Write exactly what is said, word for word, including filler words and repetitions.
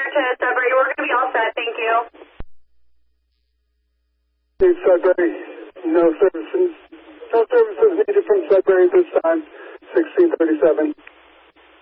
to Sudbury. We're going to be all set. Thank you. Need Sudbury. No services. No services needed from Sudbury this time. sixteen thirty-seven.